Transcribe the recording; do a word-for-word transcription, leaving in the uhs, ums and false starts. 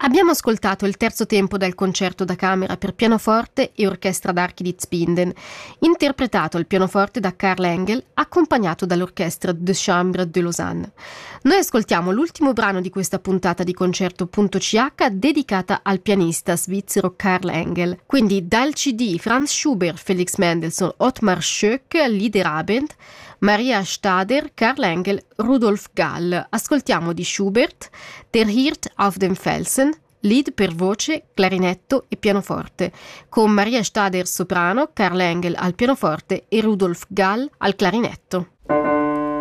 Abbiamo ascoltato il terzo tempo del concerto da camera per pianoforte e orchestra d'archi di Zbinden, interpretato al pianoforte da Karl Engel, accompagnato dall'orchestra de Chambre de Lausanne. Noi ascoltiamo l'ultimo brano di questa puntata di Concerto punto c h dedicata al pianista svizzero Karl Engel. Quindi dal C D Franz Schubert, Felix Mendelssohn, Ottmar Schoeck, Liederabend, Maria Stader, Karl Engel, Rudolf Gall. Ascoltiamo di Schubert Der Hirt auf dem Felsen, lead per voce, clarinetto e pianoforte, con Maria Stader soprano, Karl Engel al pianoforte e Rudolf Gall al clarinetto.